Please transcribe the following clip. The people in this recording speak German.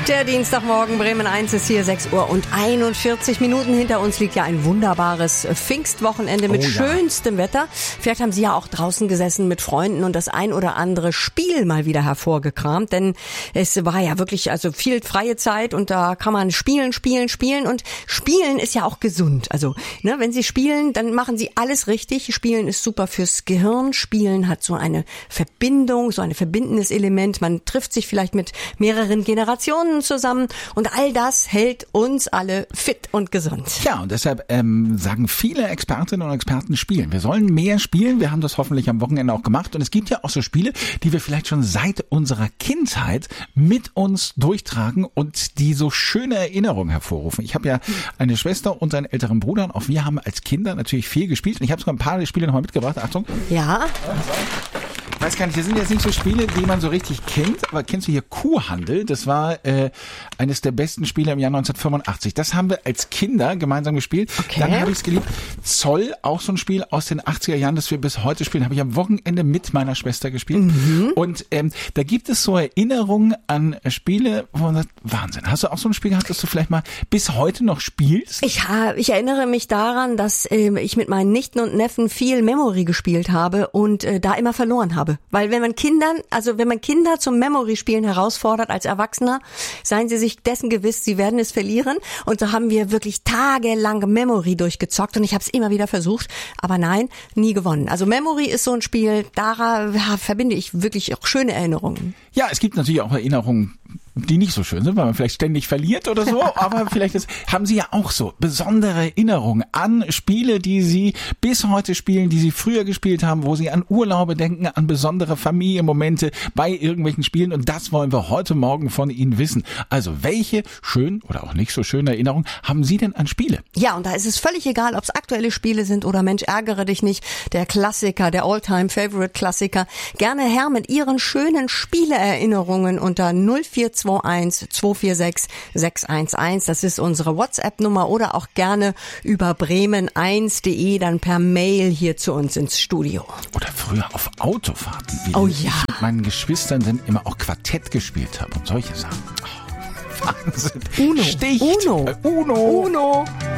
Der Dienstagmorgen, Bremen 1 ist hier, 6 Uhr und 41 Minuten. Hinter uns liegt ja ein wunderbares Pfingstwochenende mit schönstem Wetter. Vielleicht haben Sie ja auch draußen gesessen mit Freunden und das ein oder andere Spiel mal wieder hervorgekramt. Denn es war ja wirklich viel freie Zeit und da kann man spielen. Und Spielen ist ja auch gesund. Also wenn Sie spielen, dann machen Sie alles richtig. Spielen ist super fürs Gehirn. Spielen hat so eine Verbindung, so ein verbindendes Element. Man trifft sich vielleicht mit mehreren Generationen zusammen und all das hält uns alle fit und gesund. Ja, und deshalb sagen viele Expertinnen und Experten spielen. Wir sollen mehr spielen. Wir haben das hoffentlich am Wochenende auch gemacht. Und es gibt ja auch so Spiele, die wir vielleicht schon seit unserer Kindheit mit uns durchtragen und die so schöne Erinnerungen hervorrufen. Ich habe ja eine Schwester und einen älteren Bruder und auch wir haben als Kinder natürlich viel gespielt. Und ich habe sogar ein paar der Spiele nochmal mitgebracht. Achtung. Ja. Ich weiß gar nicht, das sind jetzt nicht so Spiele, die man so richtig kennt, aber kennst du hier Kuhhandel? Das war eines der besten Spiele im Jahr 1985. Das haben wir als Kinder gemeinsam gespielt. Okay. Dann habe ich es geliebt. Zoll, auch so ein Spiel aus den 80er Jahren, das wir bis heute spielen, habe ich am Wochenende mit meiner Schwester gespielt. Mhm. Und da gibt es so Erinnerungen an Spiele, wo man sagt, Wahnsinn. Hast du auch so ein Spiel gehabt, das du vielleicht mal bis heute noch spielst? Ich erinnere mich daran, dass ich mit meinen Nichten und Neffen viel Memory gespielt habe und da immer verloren habe. Weil wenn man Kinder zum Memory-Spielen herausfordert als Erwachsener, seien sie sich dessen gewiss, sie werden es verlieren. Und so haben wir wirklich tagelang Memory durchgezockt und ich habe es immer wieder versucht, aber nein, nie gewonnen. Also Memory ist so ein Spiel, daran verbinde ich wirklich auch schöne Erinnerungen. Ja, es gibt natürlich auch Erinnerungen, die nicht so schön sind, weil man vielleicht ständig verliert oder so, aber vielleicht haben Sie ja auch so besondere Erinnerungen an Spiele, die Sie bis heute spielen, die Sie früher gespielt haben, wo Sie an Urlaube denken, an besondere Familienmomente bei irgendwelchen Spielen und das wollen wir heute Morgen von Ihnen wissen. Also welche schönen oder auch nicht so schönen Erinnerungen haben Sie denn an Spiele? Ja, und da ist es völlig egal, ob es aktuelle Spiele sind oder Mensch, ärgere dich nicht, der Klassiker, der All-Time-Favorite-Klassiker. Gerne her mit Ihren schönen Spieleerinnerungen unter 0421 246 611. Das ist unsere WhatsApp-Nummer oder auch gerne über bremen1.de dann per Mail hier zu uns ins Studio. Oder früher auf Autofahrten, wie ich mit meinen Geschwistern dann immer auch Quartett gespielt habe und solche Sachen. Oh, Wahnsinn. Uno. Sticht. Uno.